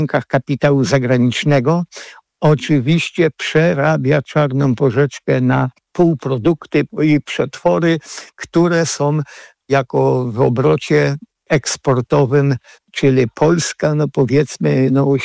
warunkach kapitału zagranicznego. Oczywiście przerabia czarną porzeczkę na półprodukty i przetwory, które są jako w obrocie eksportowym, czyli Polska, powiedzmy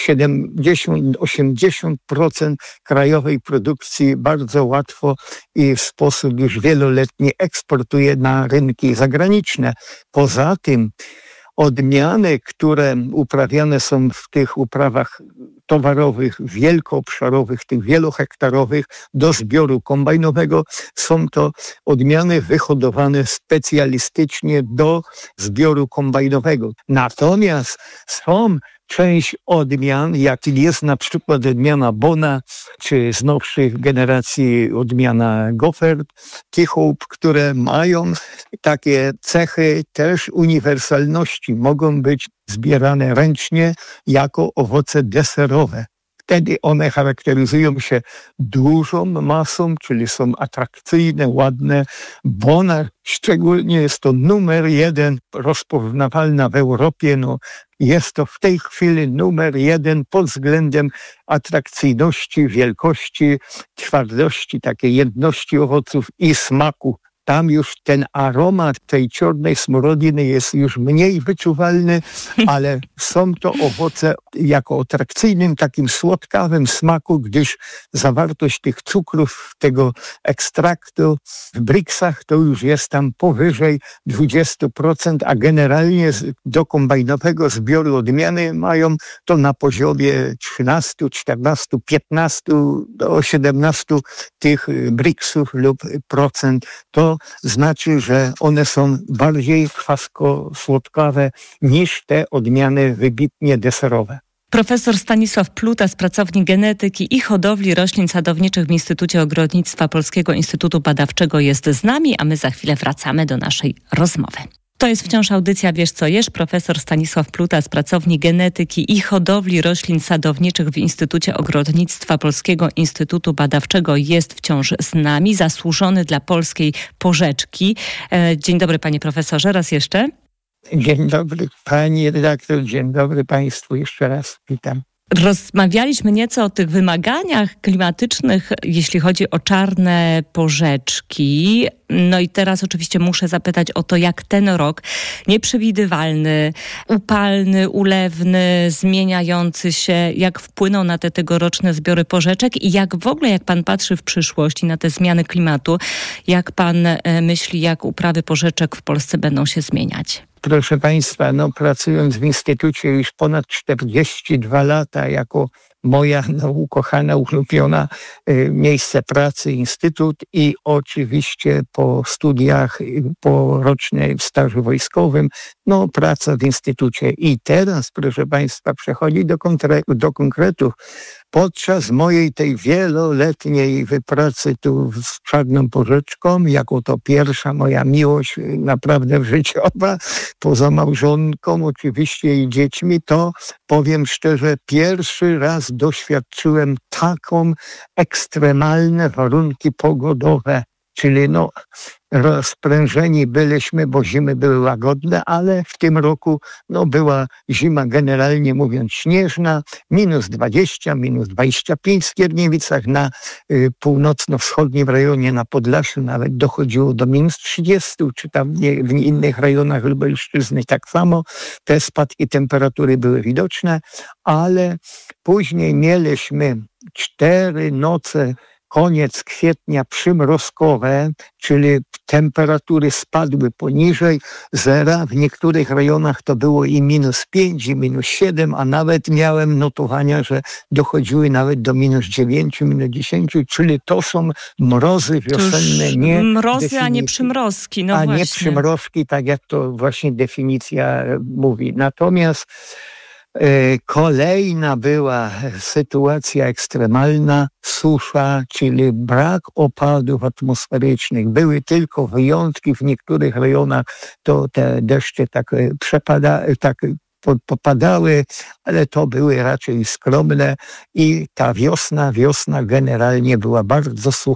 70-80% krajowej produkcji bardzo łatwo i w sposób już wieloletni eksportuje na rynki zagraniczne. Poza tym odmiany, które uprawiane są w tych uprawach towarowych, wielkoobszarowych, tych wielohektarowych do zbioru kombajnowego, są to odmiany wyhodowane specjalistycznie do zbioru kombajnowego. Natomiast są część odmian, jak jest na przykład odmiana Bona, czy z nowszych generacji odmiana Goffert, Teahope, które mają takie cechy też uniwersalności. Mogą być zbierane ręcznie jako owoce deserowe. Wtedy one charakteryzują się dużą masą, czyli są atrakcyjne, ładne. Bona szczególnie jest to numer 1 rozpoznawalna w Europie. Jest to w tej chwili numer 1 pod względem atrakcyjności, wielkości, twardości, takiej jedności owoców i smaku. Tam już ten aromat tej czarnej smorодiny jest już mniej wyczuwalny, ale są to owoce jako atrakcyjnym, takim słodkawym smaku, gdyż zawartość tych cukrów, tego ekstraktu w Brixach to już jest tam powyżej 20%, a generalnie do kombajnowego zbioru odmiany mają to na poziomie 13, 14, 15 do 17 tych Brixów lub procent. To znaczy, że one są bardziej kwasko-słodkawe niż te odmiany wybitnie deserowe. Profesor Stanisław Pluta z pracowni genetyki i hodowli roślin sadowniczych w Instytucie Ogrodnictwa Polskiego Instytutu Badawczego jest z nami, a my za chwilę wracamy do naszej rozmowy. To jest wciąż audycja Wiesz co jesz. Profesor Stanisław Pluta z pracowni genetyki i hodowli roślin sadowniczych w Instytucie Ogrodnictwa Polskiego Instytutu Badawczego jest wciąż z nami, zasłużony dla polskiej porzeczki. Dzień dobry panie profesorze, raz jeszcze. Dzień dobry pani redaktor, dzień dobry państwu, jeszcze raz witam. Rozmawialiśmy nieco o tych wymaganiach klimatycznych, jeśli chodzi o czarne porzeczki. No i teraz oczywiście muszę zapytać o to, jak ten rok nieprzewidywalny, upalny, ulewny, zmieniający się, jak wpłynął na te tegoroczne zbiory porzeczek i jak w ogóle, jak pan patrzy w przyszłość i na te zmiany klimatu, jak pan myśli, jak uprawy porzeczek w Polsce będą się zmieniać? Proszę państwa, pracując w Instytucie już ponad 42 lata jako moja ukochana, ulubiona miejsce pracy, instytut i oczywiście po studiach, po rocznym stażu wojskowym, praca w instytucie. I teraz, proszę państwa, przechodzi do konkretów. Podczas mojej tej wieloletniej wypracy tu z czarną porzeczką, jako to pierwsza moja miłość naprawdę życiowa, poza małżonką oczywiście i dziećmi, to powiem szczerze, pierwszy raz doświadczyłem taką ekstremalne warunki pogodowe. Czyli rozprężeni byliśmy, bo zimy były łagodne, ale w tym roku była zima generalnie mówiąc śnieżna, -20, -25 w Skierniewicach, na północno-wschodnim rejonie, na Podlasiu nawet dochodziło do -30, czy tam w innych rejonach Lubelszczyzny tak samo. Te spadki temperatury były widoczne, ale później mieliśmy 4 noce, koniec kwietnia przymrozkowe, czyli temperatury spadły poniżej zera. W niektórych rejonach to było i -5, i -7, a nawet miałem notowania, że dochodziły nawet do -9, -10, czyli to są mrozy wiosenne. Nie mrozy, a nie przymrozki. Nie przymrozki, tak jak to właśnie definicja mówi. Natomiast kolejna była sytuacja ekstremalna, susza, czyli brak opadów atmosferycznych. Były tylko wyjątki, w niektórych rejonach to te deszcze popadały, ale to były raczej skromne i ta wiosna generalnie była bardzo sucha,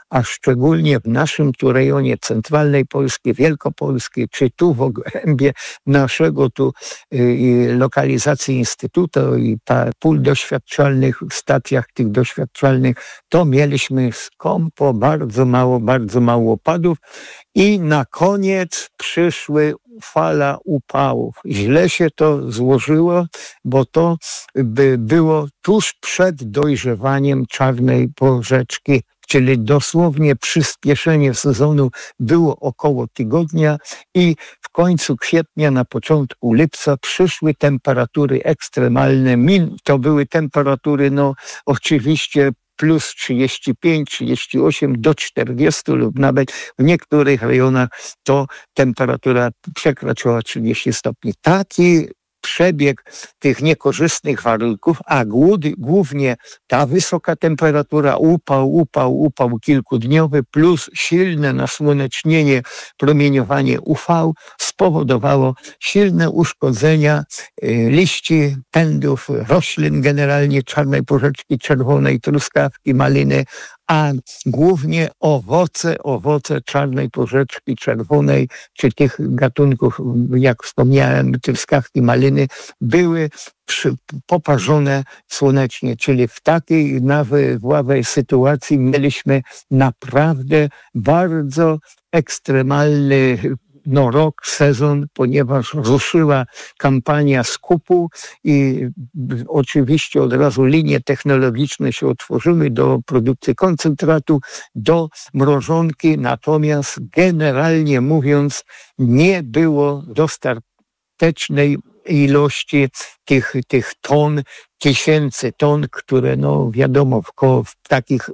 a szczególnie w naszym tu rejonie centralnej Polski, Wielkopolski, czy tu w obrębie naszego tu lokalizacji instytutu i pól doświadczalnych, w stacjach tych doświadczalnych, to mieliśmy skąpo bardzo mało opadów i na koniec przyszły fala upałów. Źle się to złożyło, bo to było tuż przed dojrzewaniem czarnej porzeczki, czyli dosłownie przyspieszenie sezonu było około tygodnia i w końcu kwietnia, na początku lipca przyszły temperatury ekstremalne. To były temperatury, oczywiście plus 35, 38 do 40 lub nawet w niektórych rejonach to temperatura przekraczała 30 stopni. Taki przebieg tych niekorzystnych warunków, a głównie ta wysoka temperatura, upał kilkudniowy plus silne nasłonecznienie, promieniowanie UV spowodowało silne uszkodzenia liści, pędów, roślin generalnie, czarnej porzeczki czerwonej, truskawki, maliny, a głównie owoce czarnej porzeczki czerwonej, czy tych gatunków, jak wspomniałem, truskawki, maliny, były poparzone słonecznie, czyli w takiej nawałej sytuacji mieliśmy naprawdę bardzo ekstremalny rok, sezon, ponieważ ruszyła kampania skupu i oczywiście od razu linie technologiczne się otworzyły do produkcji koncentratu, do mrożonki, natomiast generalnie mówiąc nie było dostatecznej ilości tych ton, tysięcy ton, które wiadomo w takich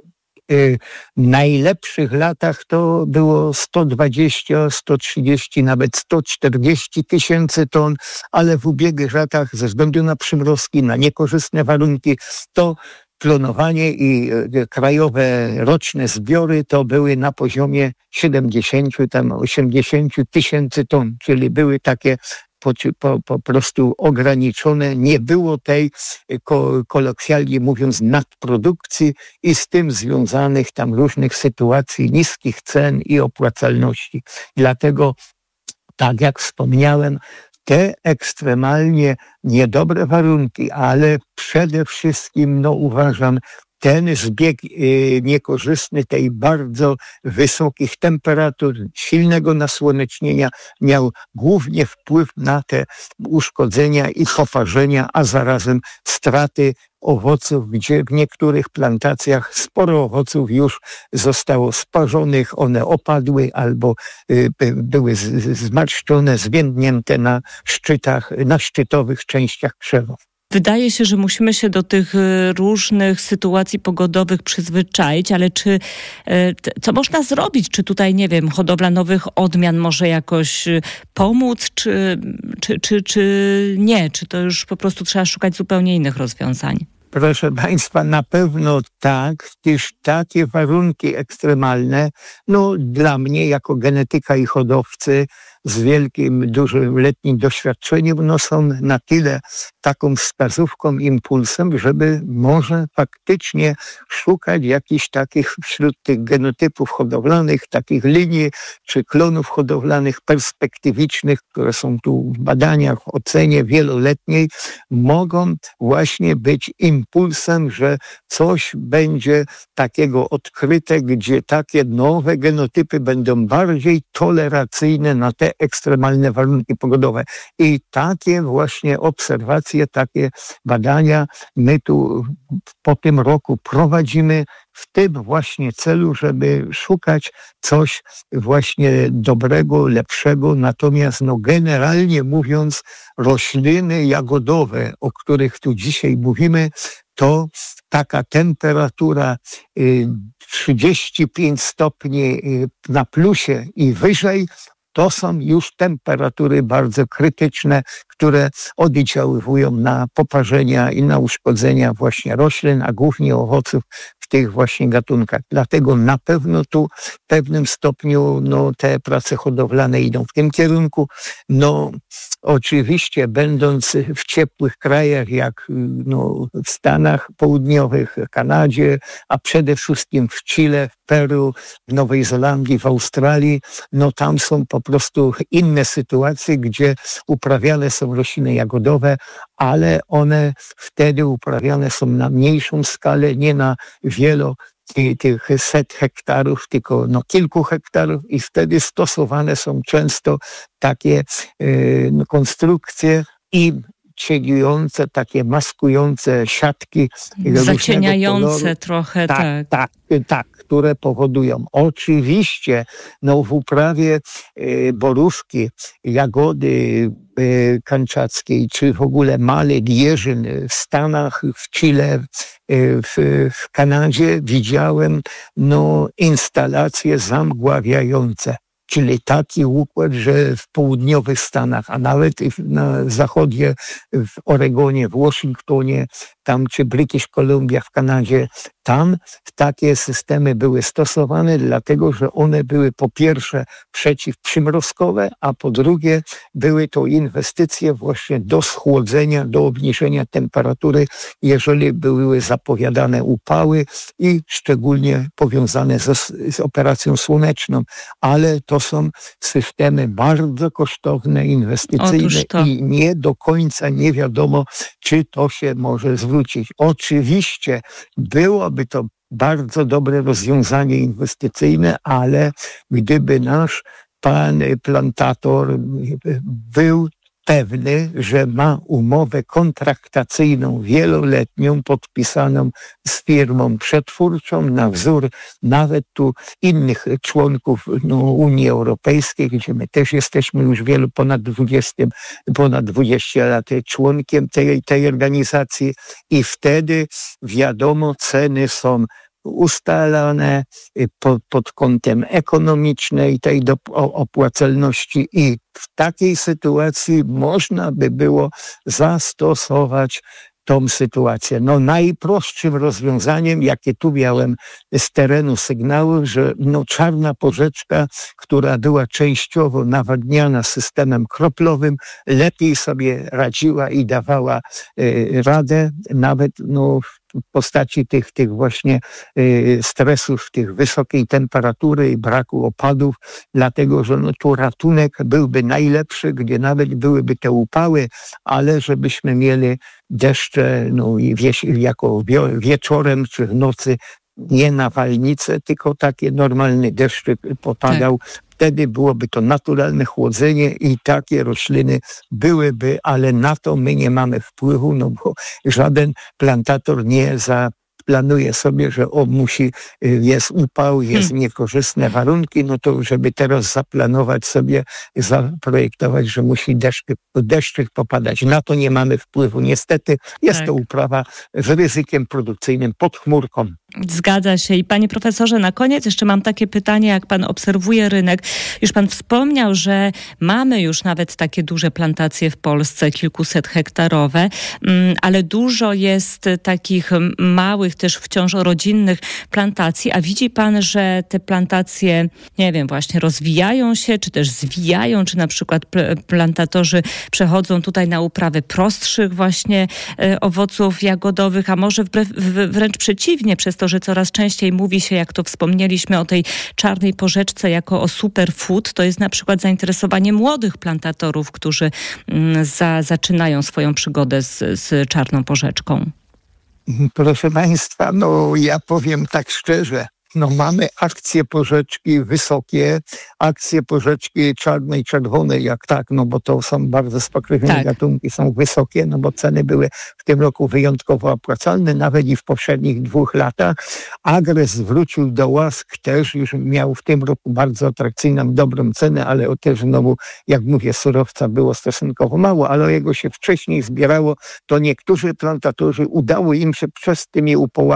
najlepszych latach to było 120, 130, nawet 140 tysięcy ton, ale w ubiegłych latach ze względu na przymrozki, na niekorzystne warunki, to klonowanie i krajowe roczne zbiory to były na poziomie 70, 80 tysięcy ton, czyli były takie po prostu ograniczone. Nie było tej, kolokwialnie mówiąc, nadprodukcji i z tym związanych tam różnych sytuacji, niskich cen i opłacalności. Dlatego, tak jak wspomniałem, te ekstremalnie niedobre warunki, ale przede wszystkim, uważam, ten zbieg niekorzystny tej bardzo wysokich temperatur, silnego nasłonecznienia miał głównie wpływ na te uszkodzenia i poparzenia, a zarazem straty owoców, gdzie w niektórych plantacjach sporo owoców już zostało sparzonych, one opadły albo były zmarszczone, zwiędnięte na szczytach, na szczytowych częściach krzewów. Wydaje się, że musimy się do tych różnych sytuacji pogodowych przyzwyczaić, ale co można zrobić? Czy tutaj, nie wiem, hodowla nowych odmian może jakoś pomóc, czy nie? Czy to już po prostu trzeba szukać zupełnie innych rozwiązań? Proszę Państwa, na pewno tak, gdyż takie warunki ekstremalne, dla mnie jako genetyka i hodowcy z wielkim, dużym letnim doświadczeniem, są na tyle taką wskazówką, impulsem, żeby może faktycznie szukać jakichś takich wśród tych genotypów hodowlanych, takich linii czy klonów hodowlanych perspektywicznych, które są tu w badaniach, w ocenie wieloletniej, mogą właśnie być impulsem, że coś będzie takiego odkryte, gdzie takie nowe genotypy będą bardziej tolerancyjne na te ekstremalne warunki pogodowe. I takie właśnie obserwacje, takie badania my tu po tym roku prowadzimy w tym właśnie celu, żeby szukać coś właśnie dobrego, lepszego. Natomiast generalnie mówiąc, rośliny jagodowe, o których tu dzisiaj mówimy, to taka temperatura 35 stopni na plusie i wyżej, to są już temperatury bardzo krytyczne, które oddziaływują na poparzenia i na uszkodzenia właśnie roślin, a głównie owoców w tych właśnie gatunkach. Dlatego na pewno tu w pewnym stopniu te prace hodowlane idą w tym kierunku. Oczywiście będąc w ciepłych krajach, jak w Stanach Południowych, Kanadzie, a przede wszystkim w Chile, w Peru, w Nowej Zelandii, w Australii, tam są po prostu inne sytuacje, gdzie uprawiane są rośliny jagodowe, ale one wtedy uprawiane są na mniejszą skalę, nie na tych set hektarów, tylko kilku hektarów i wtedy stosowane są często takie konstrukcje i cieniujące, takie maskujące siatki. Zacieniające trochę, tak, które powodują. Oczywiście w uprawie borówki, jagody kanczackiej, czy w ogóle malet, jeżyn w Stanach, w Chile, w Kanadzie widziałem instalacje zamgławiające. Czyli taki układ, że w południowych Stanach, a nawet na zachodzie, w Oregonie, w Waszyngtonie, tam czy British Columbia w Kanadzie, tam takie systemy były stosowane, dlatego że one były po pierwsze przeciwprzymrozkowe, a po drugie były to inwestycje właśnie do schłodzenia, do obniżenia temperatury, jeżeli były zapowiadane upały i szczególnie powiązane z operacją słoneczną. Ale to są systemy bardzo kosztowne, inwestycyjne i nie do końca nie wiadomo, czy to się może zwrócić. Oczywiście byłoby to bardzo dobre rozwiązanie inwestycyjne, ale gdyby nasz pan plantator był pewny, że ma umowę kontraktacyjną wieloletnią podpisaną z firmą przetwórczą na wzór nawet tu innych członków Unii Europejskiej, gdzie my też jesteśmy już ponad 20 lat członkiem tej organizacji i wtedy wiadomo, ceny są ustalane pod kątem ekonomicznej tej opłacalności i w takiej sytuacji można by było zastosować tą sytuację. Najprostszym rozwiązaniem, jakie tu miałem z terenu sygnały, że czarna porzeczka, która była częściowo nawadniana systemem kroplowym, lepiej sobie radziła i dawała radę, nawet w postaci tych właśnie stresów, tych wysokiej temperatury i braku opadów, dlatego że tu ratunek byłby najlepszy, gdzie nawet byłyby te upały, ale żebyśmy mieli deszcze jako wieczorem czy w nocy, nie nawalnice, tylko takie normalny deszczyk popadał. Tak. Wtedy byłoby to naturalne chłodzenie i takie rośliny byłyby, ale na to my nie mamy wpływu, bo żaden plantator nie planuje sobie, że jest upał, jest niekorzystne warunki, to żeby teraz zaplanować sobie, zaprojektować, że musi deszczyk popadać. Na to nie mamy wpływu. Niestety jest to uprawa z ryzykiem produkcyjnym pod chmurką. Zgadza się. I panie profesorze, na koniec jeszcze mam takie pytanie, jak pan obserwuje rynek. Już pan wspomniał, że mamy już nawet takie duże plantacje w Polsce, kilkuset hektarowe, ale dużo jest takich małych, też wciąż rodzinnych plantacji. A widzi pan, że te plantacje, nie wiem, właśnie rozwijają się, czy też zwijają, czy na przykład plantatorzy przechodzą tutaj na uprawę prostszych właśnie owoców jagodowych, a może wręcz przeciwnie, przez to, że coraz częściej mówi się, jak to wspomnieliśmy, o tej czarnej porzeczce jako o superfood, to jest na przykład zainteresowanie młodych plantatorów, którzy zaczynają swoją przygodę z czarną porzeczką. Proszę państwa, ja powiem tak szczerze, mamy akcje porzeczki wysokie, akcje porzeczki czarnej, czerwonej, bo to są bardzo spokrewnione gatunki, są wysokie, bo ceny były w tym roku wyjątkowo opłacalne, nawet i w poprzednich 2 latach. Agres wrócił do łask, też już miał w tym roku bardzo atrakcyjną, dobrą cenę, ale też znowu, jak mówię, surowca było stosunkowo mało, ale jego się wcześniej zbierało, to niektórzy plantatorzy udało im się przez tymi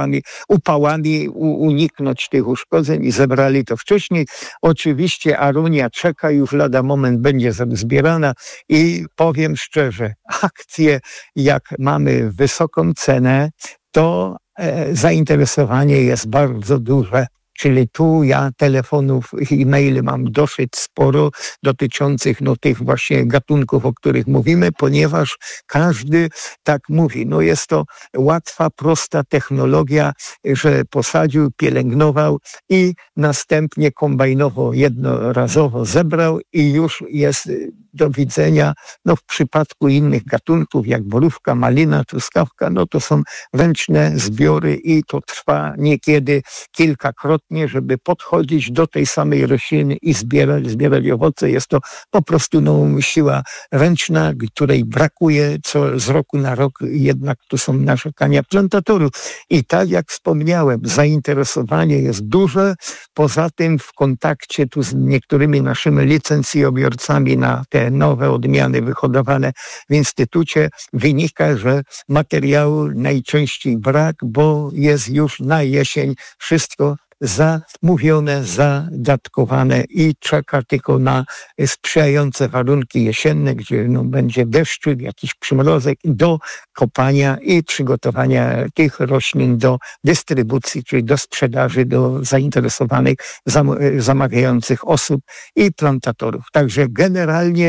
upałami uniknąć tych uszkodzeń i zebrali to wcześniej. Oczywiście aronia czeka, już lada moment będzie zbierana i powiem szczerze, akcje jak mamy wysoką cenę, to zainteresowanie jest bardzo duże. Czyli tu ja telefonów i maili mam dosyć sporo dotyczących tych właśnie gatunków, o których mówimy, ponieważ każdy tak mówi. Jest to łatwa, prosta technologia, że posadził, pielęgnował i następnie kombajnowo jednorazowo zebrał i już jest do widzenia. W przypadku innych gatunków, jak borówka, malina, truskawka, to są ręczne zbiory i to trwa niekiedy kilkakrotnie, żeby podchodzić do tej samej rośliny i zbierać owoce. Jest to po prostu siła ręczna, której brakuje z roku na rok, jednak tu są narzekania plantatorów. I tak jak wspomniałem, zainteresowanie jest duże. Poza tym w kontakcie tu z niektórymi naszymi licencjobiorcami na te nowe odmiany wyhodowane w Instytucie wynika, że materiału najczęściej brak, bo jest już na jesień wszystko zamówione, zadatkowane i czeka tylko na sprzyjające warunki jesienne, gdzie będzie deszcz, jakiś przymrozek do kopania i przygotowania tych roślin do dystrybucji, czyli do sprzedaży do zainteresowanych, zamawiających osób i plantatorów. Także generalnie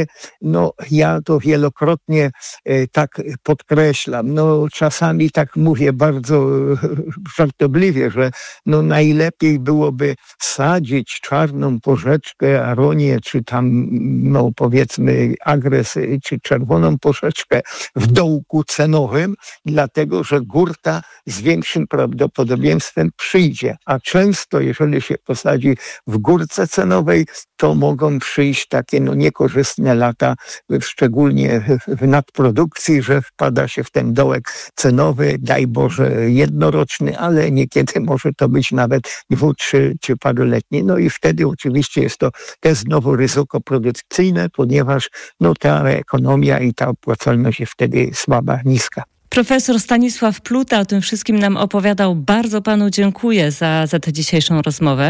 ja to wielokrotnie tak podkreślam. Czasami tak mówię bardzo żartobliwie, że najlepiej byłoby sadzić czarną porzeczkę, aronię, czy tam, powiedzmy, agres, czy czerwoną porzeczkę w dołku cenowym, dlatego, że górta z większym prawdopodobieństwem przyjdzie. A często, jeżeli się posadzi w górce cenowej, to mogą przyjść takie niekorzystne lata, szczególnie w nadprodukcji, że wpada się w ten dołek cenowy, daj Boże jednoroczny, ale niekiedy może to być nawet 2-, 3- czy paroletni. I wtedy oczywiście jest to też znowu ryzyko produkcyjne, ponieważ ta ekonomia i ta opłacalność jest wtedy słaba, niska. Profesor Stanisław Pluta o tym wszystkim nam opowiadał. Bardzo panu dziękuję za tę dzisiejszą rozmowę.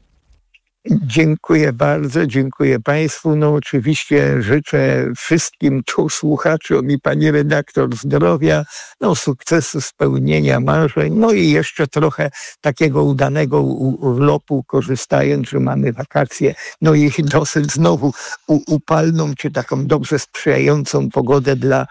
Dziękuję bardzo, dziękuję Państwu. Oczywiście życzę wszystkim tu słuchaczom i pani redaktor zdrowia, sukcesu, spełnienia marzeń, i jeszcze trochę takiego udanego urlopu, korzystając, że mamy wakacje, i dosyć znowu upalną, czy taką dobrze sprzyjającą pogodę dla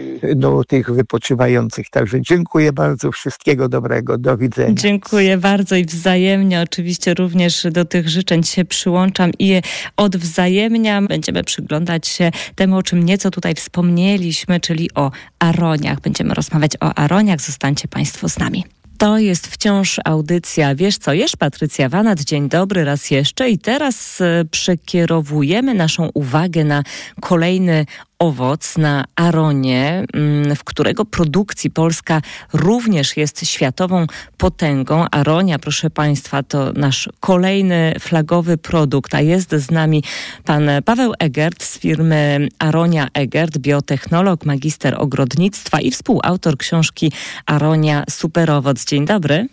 tych wypoczywających. Także dziękuję bardzo, wszystkiego dobrego, do widzenia. Dziękuję bardzo i wzajemnie, oczywiście również do tych życzeń się przyłączam i je odwzajemniam. Będziemy przyglądać się temu, o czym nieco tutaj wspomnieliśmy, czyli o aroniach. Będziemy rozmawiać o aroniach. Zostańcie Państwo z nami. To jest wciąż audycja Wiesz co jesz? Patrycja Wanat. Dzień dobry raz jeszcze. I teraz przekierowujemy naszą uwagę na kolejny owoc, na aronię, w którego produkcji Polska również jest światową potęgą. Aronia, proszę Państwa, to nasz kolejny flagowy produkt, a jest z nami pan Paweł Egert z firmy Aronia Egert, biotechnolog, magister ogrodnictwa i współautor książki Aronia Superowoc. Dzień dobry.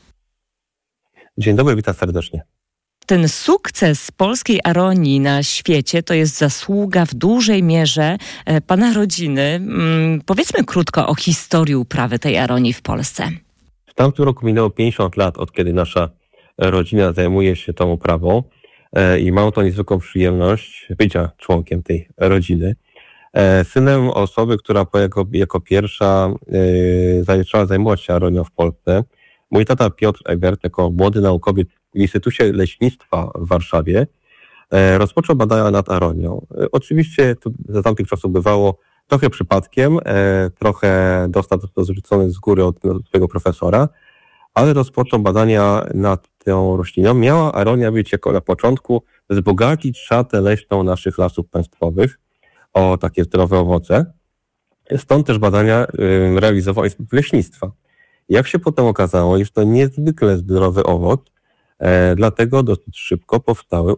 Dzień dobry, witam serdecznie. Ten sukces polskiej aronii na świecie to jest zasługa w dużej mierze pana rodziny. Powiedzmy krótko o historii uprawy tej aronii w Polsce. W tamtym roku minęło 50 lat, od kiedy nasza rodzina zajmuje się tą uprawą i mam tą niezwykłą przyjemność bycia członkiem tej rodziny. Synem osoby, która jako pierwsza zaczęła zajmować się aronią w Polsce. Mój tata Piotr Egert, jako młody naukowiec w Instytucie Leśnictwa w Warszawie, rozpoczął badania nad aronią. Oczywiście to za tamtych czasów bywało trochę przypadkiem, trochę dostał to zrzucony z góry od swojego profesora, ale rozpoczął badania nad tą rośliną. Miała aronia być jako na początku wzbogacić szatę leśną naszych lasów państwowych o takie zdrowe owoce. Stąd też badania realizował Instytut Leśnictwa. Jak się potem okazało, jest to niezwykle zdrowy owoc, dlatego dosyć szybko powstały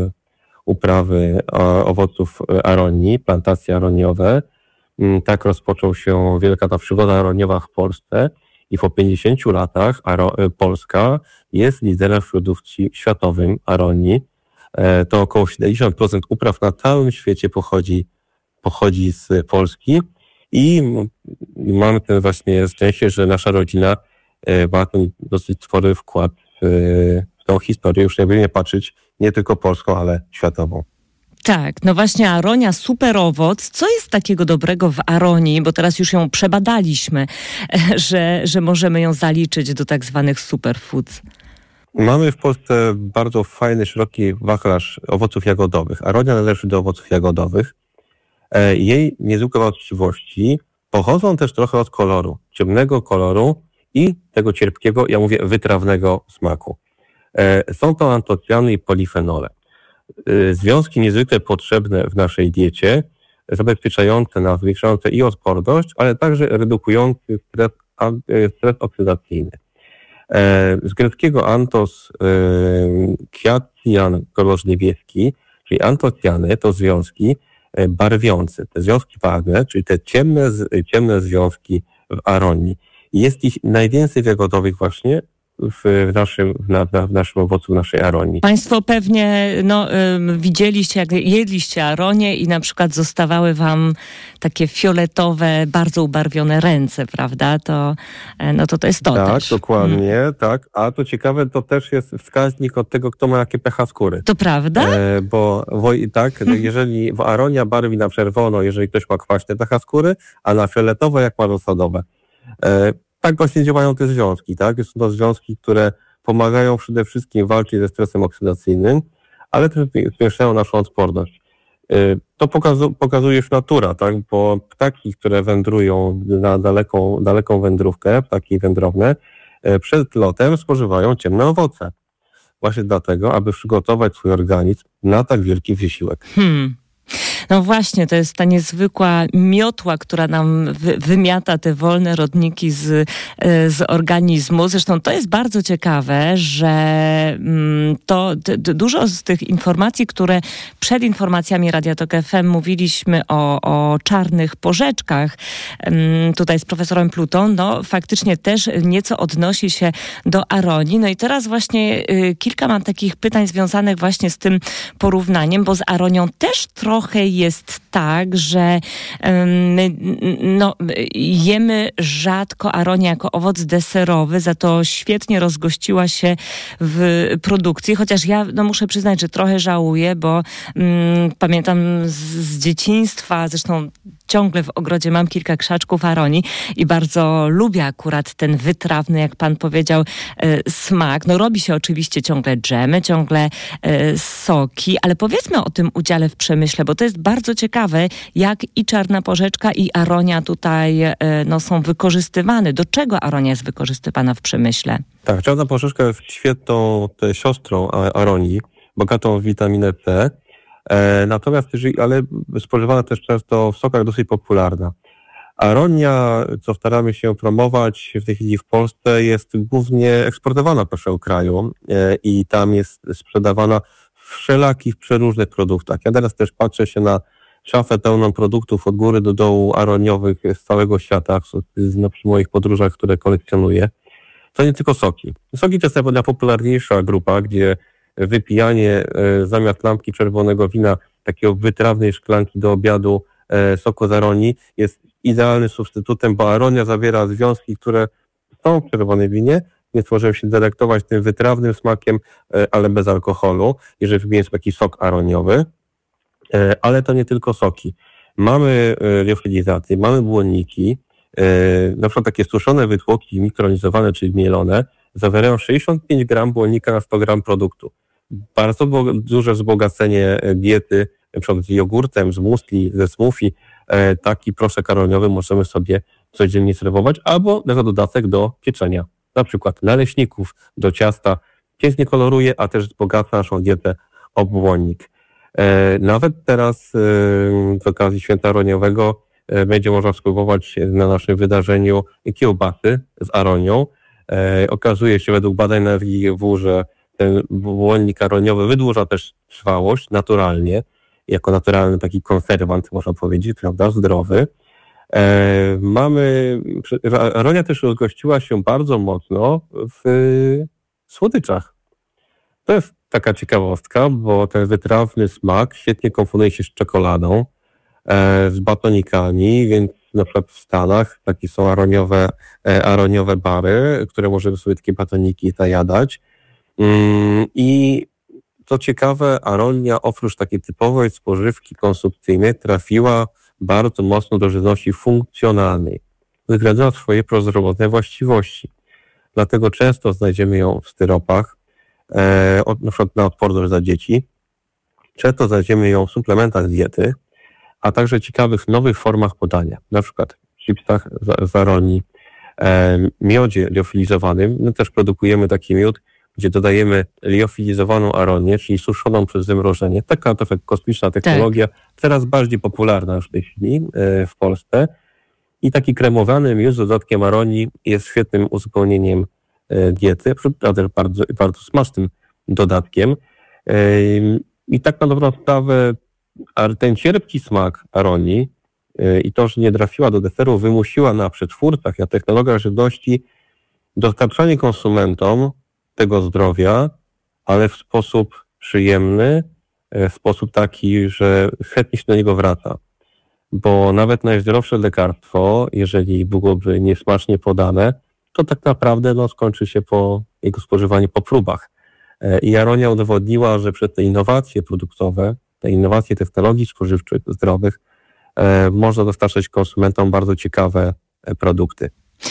uprawy owoców aronii, plantacje aroniowe. Tak rozpoczął się wielka ta przygoda aroniowa w Polsce i po 50 latach Polska jest liderem w produkcji światowym aronii. To około 70% upraw na całym świecie pochodzi z Polski i mamy ten właśnie szczęście, że nasza rodzina batoń dosyć spory wkład w tą historię, już nie patrzeć nie tylko polską, ale światową. Tak, no właśnie aronia, super owoc. Co jest takiego dobrego w aronii, bo teraz już ją przebadaliśmy, że możemy ją zaliczyć do tak zwanych superfoods? Mamy w Polsce bardzo fajny, szeroki wachlarz owoców jagodowych. Aronia należy do owoców jagodowych. Jej niezwykłe właściwości pochodzą też trochę od koloru, ciemnego koloru i tego cierpkiego, ja mówię, wytrawnego smaku. Są to antocjany i polifenole. Związki niezwykle potrzebne w naszej diecie, zabezpieczające nas, zwiększające i odporność, ale także redukujące stres oksydacyjny. Z greckiego antos, kwiat-cyan, kolor niebieski, czyli antocjany to związki barwiące, te związki barwne, czyli te ciemne związki w aronii. Jest ich najwięcej w jagodowych właśnie w naszym owocu, w naszej aronii. Państwo pewnie widzieliście, jak jedliście aronię i na przykład zostawały wam takie fioletowe, bardzo ubarwione ręce, prawda? To jest to tak, też. Tak, dokładnie, tak. A to ciekawe, to też jest wskaźnik od tego, kto ma jakie pH skóry. To prawda? Jeżeli aronia barwi na czerwono, jeżeli ktoś ma kwaśne pH skóry, a na fioletowo jak ma rosodowe. Tak właśnie działają te związki, tak? Są to związki, które pomagają przede wszystkim walczyć ze stresem oksydacyjnym, ale też zwiększają naszą odporność. To pokazuje już natura, tak? Bo ptaki, które wędrują na daleką wędrówkę, ptaki wędrowne, przed lotem spożywają ciemne owoce. Właśnie dlatego, aby przygotować swój organizm na tak wielki wysiłek. No właśnie, to jest ta niezwykła miotła, która nam wymiata te wolne rodniki z organizmu. Zresztą to jest bardzo ciekawe, że dużo z tych informacji, które przed informacjami Radia Tok FM mówiliśmy o czarnych porzeczkach, tutaj z profesorem Plutą, faktycznie też nieco odnosi się do aronii. No i teraz właśnie kilka mam takich pytań związanych właśnie z tym porównaniem, bo z aronią też trochę jest tak, że jemy rzadko aronię jako owoc deserowy, za to świetnie rozgościła się w produkcji, chociaż ja muszę przyznać, że trochę żałuję, bo pamiętam z dzieciństwa, zresztą ciągle w ogrodzie mam kilka krzaczków aronii i bardzo lubię akurat ten wytrawny, jak pan powiedział, smak. Robi się oczywiście ciągle dżemy, ciągle soki, ale powiedzmy o tym udziale w przemyśle, bo to jest bardzo ciekawe, jak i czarna porzeczka, i aronia tutaj są wykorzystywane. Do czego aronia jest wykorzystywana w przemyśle? Tak, czarna porzeczka jest świetną siostrą aronii, bogatą w witaminę C. Natomiast ale spożywana też często w sokach, dosyć popularna. Aronia, co staramy się promować w tej chwili w Polsce, jest głównie eksportowana do naszego kraju i tam jest sprzedawana w wszelakich, przeróżnych produktach. Ja teraz też patrzę się na szafę pełną produktów od góry do dołu aroniowych z całego świata, przy moich podróżach, które kolekcjonuję. To nie tylko soki. Soki to jest najpopularniejsza grupa, gdzie wypijanie zamiast lampki czerwonego wina, takiego wytrawnej szklanki do obiadu soku z aronii jest idealnym substytutem, bo aronia zawiera związki, które są w czerwonym winie, więc możemy się delektować tym wytrawnym smakiem, ale bez alkoholu, jeżeli wypijemy taki sok aroniowy. Ale to nie tylko soki. Mamy liofilizację, mamy błonniki, na przykład takie suszone wytłoki mikronizowane, czyli mielone, zawierają 65 gram błonnika na 100 gram produktu. Bardzo duże wzbogacenie diety, na przykład z jogurtem, z muesli, ze smoothie. Taki proszek aroniowy możemy sobie codziennie serwować, albo jako dodatek do pieczenia, na przykład naleśników, do ciasta. Pięknie koloruje, a też wzbogaca naszą dietę o błonnik. Nawet teraz z okazji święta aroniowego będzie można spróbować na naszym wydarzeniu kiełbasy z aronią. Okazuje się według badań na FGW, że ten błonnik aroniowy wydłuża też trwałość naturalnie, jako naturalny taki konserwant, można powiedzieć, prawda, zdrowy. Aronia też rozgościła się bardzo mocno w słodyczach. To jest taka ciekawostka, bo ten wytrawny smak świetnie komponuje się z czekoladą, z batonikami, więc na przykład w Stanach takie są aroniowe bary, które możemy sobie takie batoniki najadać. I co ciekawe, aronia oprócz takiej typowej spożywki konsumpcyjnej trafiła bardzo mocno do żywności funkcjonalnej. Wygradza swoje prozdrowotne właściwości. Dlatego często znajdziemy ją w styropach, na przykład na odporność dla dzieci. Często znajdziemy ją w suplementach diety, a także ciekawych nowych formach podania. Na przykład w chipsach z aronii, miodzie liofilizowanym. My też produkujemy taki miód, gdzie dodajemy liofilizowaną aronię, czyli suszoną przez zamrożenie. Taka trochę kosmiczna technologia, coraz bardziej popularna już w tej chwili w Polsce. I taki kremowany miód z dodatkiem aronii jest świetnym uzupełnieniem diety, a też bardzo, bardzo smacznym dodatkiem. I tak na dobrą sprawę ten cierpki smak aronii i to, że nie trafiła do deseru, wymusiła na przetwórcach i na technologiach żywności dostarczanie konsumentom tego zdrowia, ale w sposób przyjemny, w sposób taki, że chętnie się do niego wraca. Bo nawet najzdrowsze lekarstwo, jeżeli byłoby niesmacznie podane, to tak naprawdę skończy się po jego spożywaniu po próbach. I aronia udowodniła, że przez te innowacje produktowe, te innowacje technologii spożywczych, zdrowych, można dostarczać konsumentom bardzo ciekawe produkty.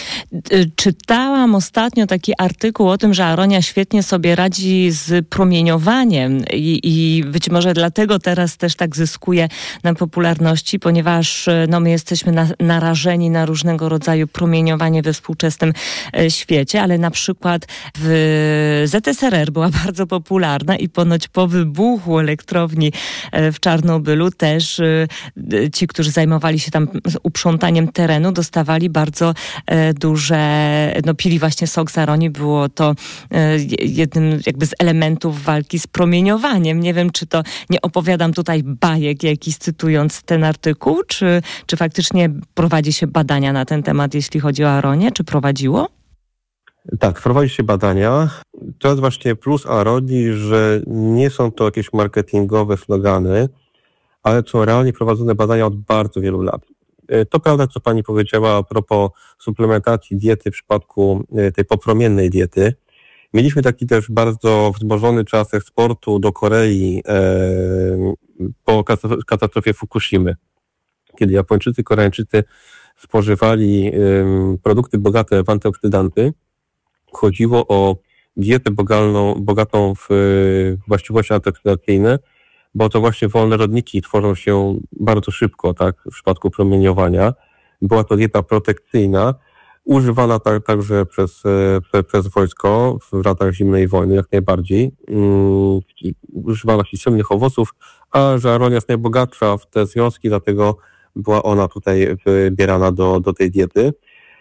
Czytałam ostatnio taki artykuł o tym, że aronia świetnie sobie radzi z promieniowaniem i być może dlatego teraz też tak zyskuje na popularności, ponieważ my jesteśmy narażeni na różnego rodzaju promieniowanie we współczesnym świecie, ale na przykład w ZSRR była bardzo popularna i ponoć po wybuchu elektrowni w Czarnobylu też ci, którzy zajmowali się tam uprzątaniem terenu, dostawali bardzo duże, pili właśnie sok z aronii, było to jednym jakby z elementów walki z promieniowaniem. Nie wiem, czy to nie opowiadam tutaj bajek jakiś cytując ten artykuł, czy faktycznie prowadzi się badania na ten temat, jeśli chodzi o aronię, czy prowadziło? Tak, prowadzi się badania. To jest właśnie plus aronii, że nie są to jakieś marketingowe slogany, ale są realnie prowadzone badania od bardzo wielu lat. To prawda, co pani powiedziała a propos suplementacji diety w przypadku tej popromiennej diety. Mieliśmy taki też bardzo wzmożony czas eksportu do Korei po katastrofie Fukushimy, kiedy Japończycy, Koreańczycy spożywali produkty bogate w antyoksydanty. Chodziło o dietę bogatą w właściwości antyoksydacyjne, bo to właśnie wolne rodniki tworzą się bardzo szybko, tak, w przypadku promieniowania. Była to dieta protekcyjna, używana także przez wojsko w latach zimnej wojny, jak najbardziej. Używano się ciemnych owoców, a że aronia jest najbogatsza w te związki, dlatego była ona tutaj wybierana do tej diety.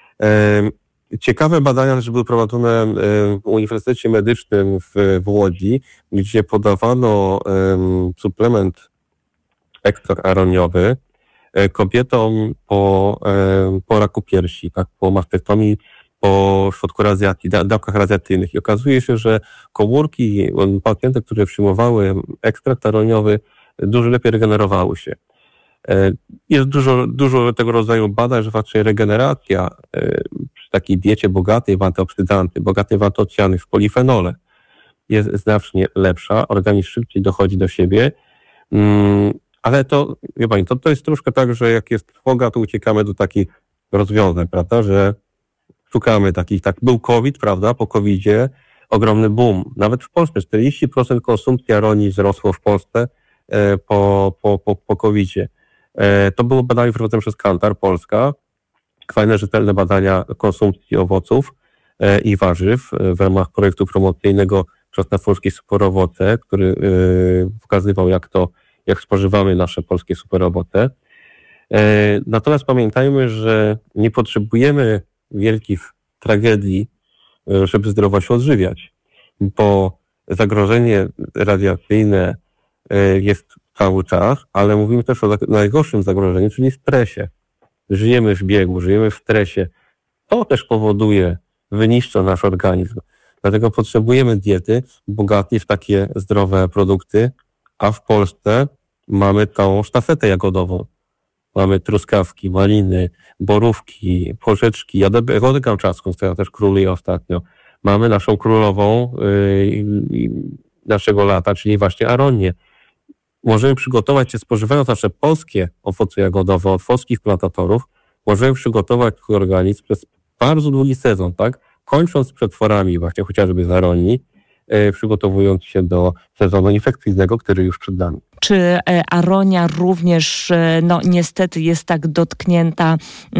Ciekawe badania też były prowadzone w Uniwersytecie Medycznym w Łodzi, gdzie podawano suplement ekstrakt aroniowy kobietom po raku piersi, tak, po mastektomii, po środku radiacji, dawkach radiacyjnych. I okazuje się, że komórki pacjentów, które przyjmowały ekstrakt aroniowy, dużo lepiej regenerowały się. Jest dużo tego rodzaju badań, że faktycznie regeneracja przy takiej diecie bogatej w antyoksydanty, bogatej w antocjany, w polifenole jest znacznie lepsza, organizm szybciej dochodzi do siebie, ale to, wie pani, to jest troszkę tak, że jak jest trwoga, to uciekamy do takich rozwiązań, prawda, że szukamy takich, tak był COVID, prawda, po COVID-zie ogromny boom, nawet w Polsce 40% konsumpcji aronii wzrosło w Polsce po COVID-zie. To było badanie prowadzone przez Kantar Polska. Fajne, rzetelne badania konsumpcji owoców i warzyw w ramach projektu promocyjnego Czosna-Polskie superowoce, który pokazywał, jak spożywamy nasze polskie superowoce. Natomiast pamiętajmy, że nie potrzebujemy wielkich tragedii, żeby zdrowo się odżywiać, bo zagrożenie radiacyjne jest cały czas, ale mówimy też o najgorszym zagrożeniu, czyli stresie. Żyjemy w biegu, żyjemy w stresie. To też powoduje, wyniszcza nasz organizm. Dlatego potrzebujemy diety bogatej w takie zdrowe produkty, a w Polsce mamy tą sztafetę jagodową. mamy truskawki, maliny, borówki, porzeczki, jagodę kamczacką, która też króluje ostatnio. Mamy naszą królową naszego lata, czyli właśnie aronię. Możemy przygotować się, spożywając nasze polskie owoce jagodowe od polskich plantatorów, możemy przygotować swój organizm przez bardzo długi sezon, tak? Kończąc przetworami właśnie chociażby z aronii, przygotowując się do sezonu infekcyjnego, który już przed nami. Czy aronia również, niestety jest tak dotknięta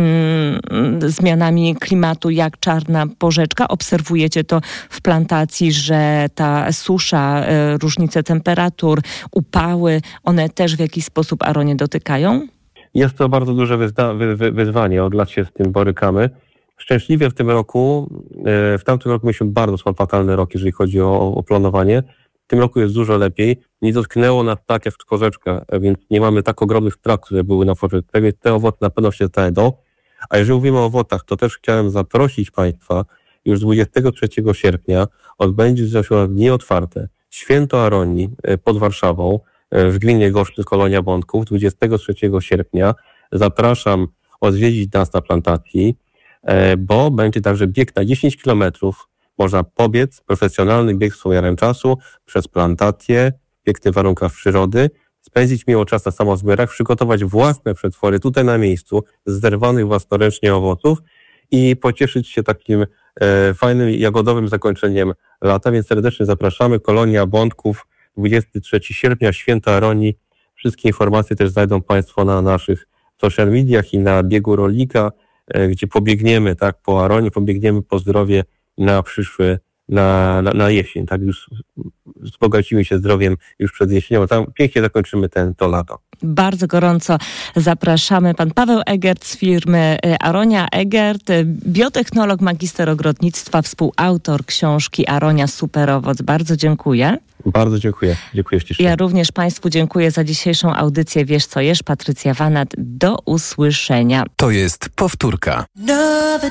zmianami klimatu jak czarna porzeczka? Obserwujecie to w plantacji, że ta susza, różnice temperatur, upały, one też w jakiś sposób aronię dotykają? Jest to bardzo duże wyzwanie, od lat się z tym borykamy. Szczęśliwie w tym roku, w tamtym roku mieliśmy bardzo fatalny rok, jeżeli chodzi o planowanie. W tym roku jest dużo lepiej. Nie dotknęło nas tak jak porzeczka, więc nie mamy tak ogromnych strat, które były na porzeczce, więc te owoce na pewno się znajdą. A jeżeli mówimy o owocach, to też chciałem zaprosić Państwa, już 23 sierpnia odbędzie się Dni Otwarte, Święto Aronii pod Warszawą, w gminie Goszczyn, Kolonia Bątków, 23 sierpnia. Zapraszam odwiedzić nas na plantacji, bo będzie także bieg na 10 kilometrów. Można pobiec, profesjonalny bieg z umiarem czasu, przez plantację, w pięknych warunkach przyrody, spędzić miło czas na samozbierach, przygotować własne przetwory tutaj na miejscu, z zerwanych własnoręcznie owoców i pocieszyć się takim fajnym jagodowym zakończeniem lata, więc serdecznie zapraszamy. Kolonia Bątków, 23 sierpnia, Święto Aronii. Wszystkie informacje też znajdą Państwo na naszych social mediach i na biegu rolnika, gdzie pobiegniemy tak po aronii, pobiegniemy po zdrowie na przyszły, na jesień. Tak już wzbogacimy się zdrowiem już przed jesienią. Tam pięknie zakończymy to lato. Bardzo gorąco zapraszamy. Pan Paweł Egert z firmy Aronia Egert, biotechnolog, magister ogrodnictwa, współautor książki Aronia Superowoc. Bardzo dziękuję. Bardzo dziękuję. Dziękuję ślicznie. Ja również Państwu dziękuję za dzisiejszą audycję Wiesz co jesz? Patrycja Wanat. Do usłyszenia. To jest powtórka.